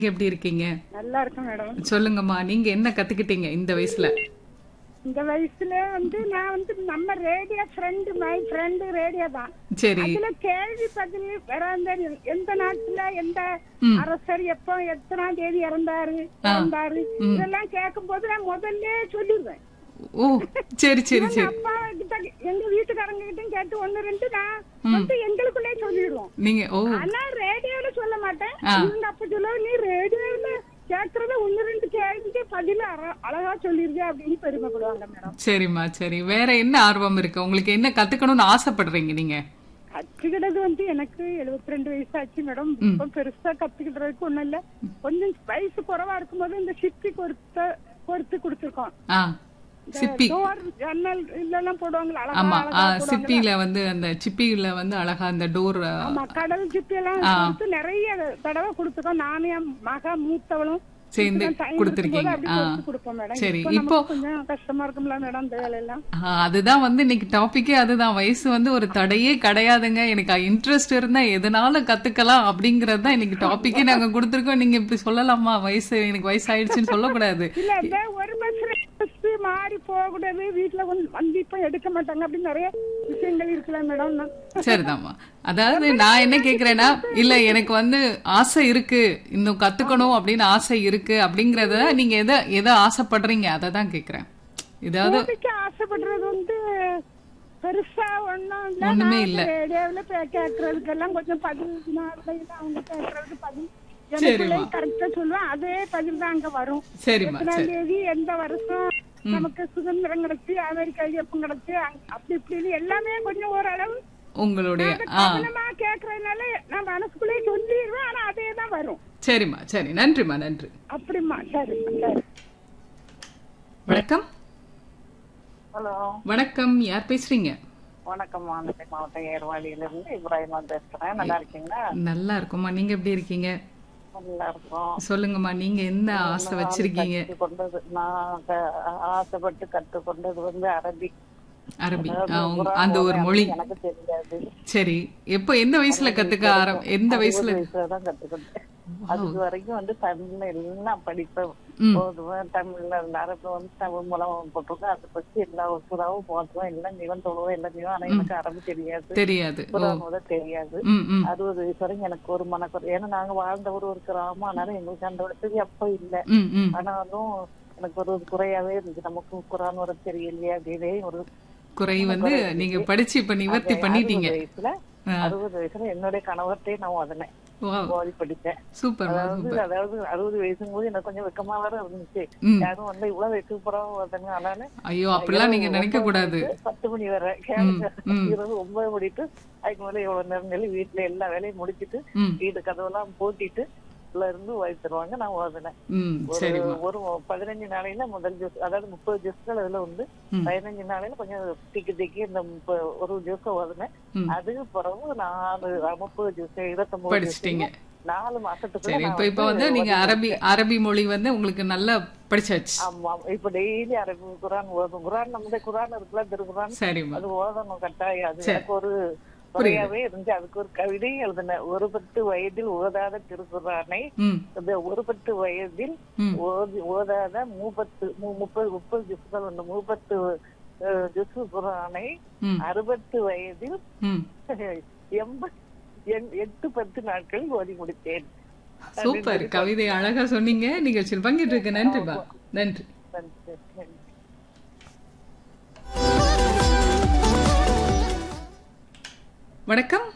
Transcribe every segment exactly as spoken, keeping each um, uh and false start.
எப்படி இருக்கீங்க? நல்லா இருக்கும் மேடம். சொல்லுங்கம்மா, நீங்க என்ன கத்துக்கிட்டீங்க இந்த வயசுல? இந்த வயசுல வந்து நான் வந்து நம்ம radio friend my friend radio தான். சரி. அதுல கேள்வி பதில் வேற அந்த எந்த நாட்டுல எந்த ம். அரசர் எப்போ எத்தனாம் தேதி இறந்தாரு இறந்தாரு இதெல்லாம் கேட்கும் போது நான் முதல்ல சொல்லிடுவேன். ஓ, சரி சரி எங்க சரி. அப்பா கிட்ட எங்க வீட்டுக்காரங்க கிட்டயும் கேட்டு ஒண்ணு ரெண்டு நான் வந்து எங்களுக்குள்ளே சொல்லிடுவோம். நீங்க ஓ ஆனா ரேடியோல சொல்ல மாட்டேன். இவங்க அப்ப சொல்ல நீ ரேடியோல கேக்குறத ஒண்ணு ரெண்டு கேள்விக்கு பதில அர- அழகா சொல்லிருக்க அப்படின்னு பெருமைப்படுவாங்க மேடம். சரிம்மா சரி. வேற என்ன ஆர்வம் இருக்கு உங்களுக்கு? என்ன கத்துக்கணும்னு ஆசைப்படுறீங்க நீங்க? கத்துக்கிட்டது வந்து எனக்கு எழுபத்தி ரெண்டு வயசு ஆச்சு மேடம். இப்ப பெருசா கத்துக்கிட்டதுக்கு ஒண்ணும் இல்ல. கொஞ்சம் வயசு குறைவா இருக்கும்போது இந்த சிப்பி பொறுத்த பொறுத்து கொடுத்துருக்கோம். ஆ, சிப்பி. டோர் ஜன்னல் இதெல்லாம் போடுவாங்க அழகா ஆமா, அழகா ஆ, போடுவாங்க. சிப்பில வந்து அந்த சிப்பில வந்து அழகா அந்த டோர். ஆமா, கடல் சிப்பி எல்லாம் கொடுத்து நிறைய தடவை கொடுத்துருக்கோம். நானும் என் மக மூத்தவளும் சேர்ந்து கொடுத்திருக்கீங்க. ஆ, கொடுப்போம் மேடம். சரி. இப்போ இப்போ நமக்கு கொஞ்சம் கஷ்டமா இருக்கும்ல மேடம் இந்த வேலையெல்லாம். ஆ, அதுதான் வந்து இன்னைக்கு டாபிக்கே அதுதான். வயசு வந்து ஒரு தடையே கிடையாதுங்க. எனக்கு இன்ட்ரெஸ்ட் இருந்தா எதனால கத்துக்கலாம் அப்படிங்கறது தான் இன்னைக்கு டாபிக்கே நாங்க கொடுத்திருக்கோம். நீங்க இப்படி சொல்லலாமா? வயசு எனக்கு வயசு ஆயிடுச்சுன்னு சொல்லக்கூடாது. இல்ல இந்த ஒரு பஸ் மாறி போக கூடாது, வீட்டுல வந்து இப்ப எடுக்க மாட்டாங்க அப்படின்னு நிறைய விஷயங்கள் இருக்கலாம் மேடம். சரிதாம்மா. அதாவது நான் என்ன கேக்குறேன்னா, இல்ல எனக்கு வந்து ஆசை இருக்கு, இன்னும் கத்துக்கணும் அப்படின்னு ஆசை இருக்கு அப்படிங்கறத நீங்க எதை எதை ஆசைப்படுறீங்க அதை தான் கேக்குறேன். ஏதாவது பூமிக்கு ஆசைப்படுறது வந்து பெருசா ஒண்ணும் இல்ல. ஒண்ணுமே நான் இல்ல. ரேடியோல கேக்குறதுக்கெல்லாம் கொஞ்சம் பதில் நாளையில அவங்க கேக்குறதுக்கு பதில் சரிம்மா. கரெக்டா சொல்லுவேன். அதே பதில் தான் அங்க வரும். சரிம்மா எத்தனாம் சரி. தேதி எந்த வருஷம் நமக்கு சுதந்திரம் கிடைச்சு அமெரிக்கா எப்ப கிடைச்சு அங்க- அப்படி இப்படின்னு எல்லாமே கொஞ்சம் ஓரளவு உங்களுடைய அதை ஆ, கவனமா கேக்குறதுனால நான் மனசுக்குள்ளே சொல்லிடுவேன். ஆனா அதே தான் வரும். சரிம்மா சரி. நன்றிம்மா நன்றி. அப்படிமா சரிம்மா சரி. வணக்கம். ஹலோ, வணக்கம், யார் பேசுறீங்க? வணக்கம். மாநகர மாவட்டம் ஏர்வாடியில இருந்து இப்ராஹிமா பேசுறேன். நல்லா இருக்கீங்களா? நல்லா இருக்கும்மா. நீங்க எப்படி இருக்கீங்க? நல்லா இருக்கோம். சொல்லுங்கம்மா, நீங்க என்ன ஆசை வச்சிருக்கீங்க? கற்றுக்கொண்டது நான் க- ஆசைப்பட்டு கற்றுக்கொண்டது வந்து அரபி. அரபி. அதாவது ஆ, உங்க- குர்ஆன் அந்த ஒரு ஓத மொழி. எனக்கு தெரியாது. சரி. எப்போ எந்த வயசுல கத்துக்க ஆரம் எந்த வயசுல? வயசுலதான் கத்துக்கிட்டேன். அதுக்கு வரைக்கும் வந்து தமிழ்ல எல்லாம் படிப்பேன், ம். ஓதுவேன். தமிழ்ல இருந்த அரபு வந்து தமிழ் மூலம் போட்டிருக்கேன். அதை பத்தி எல்லா சுறாவும் போட்டுவேன், எல்லாம் நிவன் தொழுவேன், எல்லாம் நிவன். ஆனா எனக்கு அரபு தெரியாது, தெரியாது. ஓ. குர்ஆன் ஓத தெரியாது. ம் ம் அறுபது வயசு வரைக்கும் எனக்கு ஒரு மனக்குறை. ஏன்னா நாங்க வாழ்ந்த ஒரு ஒரு கிராமம், ஆனாலும் எங்களுக்கு அந்த வசதி அப்ப இல்ல. ம் ம் ஆனாலும் எனக்கு ஒரு குறையாவே இருந்துச்சு. நமக்கு குரான் வர தெரியலையே அப்படின்னே ஒரு குறை வந்து நீங்க படிச்சு இப்ப நிவர்த்தி அது பண்ணிட்டீங்க. அறுபது வயசுல அறுபது வயசுல என்னுடைய கணவர்கிட்டே நான் ஓதனேன், வாவ், ஓதி படிச்சேன். சூப்பர் அதாவது சூப்பர். அதாவது அறுபது வயசும் போது எனக்கு கொஞ்சம் வெக்கமா வேற இருந்துச்சு. ம். யாரும் வந்து இவ்வளவு வெக்கப்புறம் ஓதனேன். அதனால ஐயோ, அப்படிலாம் நீங்க நினைக்க கூடாது. பத்து மணி வரை இரவு ஒன்பது மணிட்டு அதுக்கு மேல எவ்வளவு நேரம் சொல்லி வீட்டுல எல்லா வேலையும் முடிச்சிட்டு ம் வீடு கதவெல்லாம் பூட்டிட்டு உள்ள இருந்து வைத்துருவாங்க. நான் ஓதுனேன். ம் ஒரு சரிம்மா. ஒரு பதினஞ்சு நாளையில முதல் ஜூஸ், அதாவது முப்பது ஜூஸ்கள் அதுல வந்து ம். பதினஞ்சு நாளையில கொஞ்சம் திக்கி திக்கி இந்த முப்ப- ஒரு ஜூஸ் ஓதுனேன். ம். அதுக்கு பிறகு நாலு முப்பது ஜூஸ் இருபத்தொன்பது படிச்சிட்டீங்க. நாலு மாசத்துக்கு சரி. இப்ப இப்ப வந்து நீங்க அரபி அரபி மொழி வந்து உங்களுக்கு நல்லா படிச்சாச்சு. ஆமா. இப்ப டெய்லி அரபி குரான் ஓதும். குரான் நம்முடைய குரான் இருக்குல்ல, திருக்குரான், சரிம்மா. அது ஓதணும் கட்டாயம். அது எனக்கு ஒரு குறையாவே இருந்துச்சு. அதுக்கு ஒரு கவிதையும் எழுதினேன். ஒரு பத்து வயதில் ஓதாத திருக்குறானை, ம் இந்த ஒரு பத்து வயதில் ம் ஓதி- ஓதாத மூப்பத்து மு- முப்பது முப்பது ஜுஸ்கள் உண்டு. மூப்பத்து அஹ், ஜுஸ் குரானை ம் அறுபத்து வயதில் ம் எண்பத் எண்- எட்டு பத்து நாட்கள் ஓதி முடித்தேன். சூப்பர். கவிதை அழகா சொன்னீங்க. நிகழ்ச்சியில் பங்கிட்டு இருக்கு. நன்றிப்பா. நன்றி. நன்றி, நன்றி. வணக்கம்.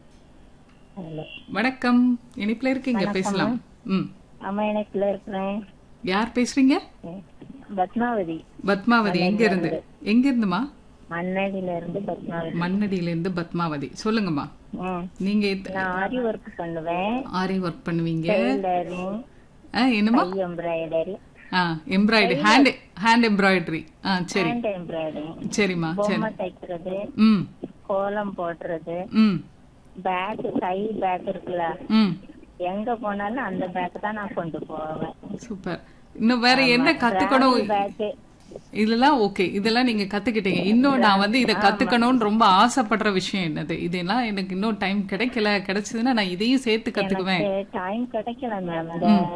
வணக்கம். இனிப்புல இருக்கீங்க, பேசலாம். ம் அம்மா இணைப்புல இருக்கிறேன். யார் பேசுறீங்க? பத்மாவதி, பத்மாவதி. எங்க இருந்து? எங்க இருந்துமா? மண்ணடியில இருந்து பத்மாவதி. மண்ணடியில இருந்து பத்மாவதி. சொல்லுங்கம்மா. ம். நீங்க எத்த- நான் ஆரி ஒர்க் பண்ணுவேன். ஆரி ஒர்க் பண்ணுவீங்க? டெய்லரிங், ஆ, என்னமா? கை எம்ப்ராய்டரி, ஆ, எம்ப்ராய்டரி, ஹேண்ட் ஹேண்ட் எம்ப்ராய்டரி. ஆ, சரி. ஹேண்ட் எம்ப்ராய்டரி, சரிம்மா சரி. பொம்மை தைக்கிறது, ம் கோலம் போடுறது, ம் பேக், கை பேக் இருக்குல்ல, ம் எங்க போனாலும் அந்த பேக் தான் நான் கொண்டு போவேன். சூப்பர். இன்னும் வேற என்ன கத்துக்கணும்? பேக், இதெல்லாம் ஓகே, இதெல்லாம் நீங்க கத்துக்கிட்டீங்க. இன்னும் நான் வந்து இதை கத்துக்கணும்னு ரொம்ப ஆசைப்படுற விஷயம் என்னது? இதெல்லாம் எனக்கு இன்னும் டைம் கிடைக்கல, கிடைச்சதுன்னா நான் இதையும் சேர்த்து கத்துக்குவேன். டைம் கிடைக்கல மேம்.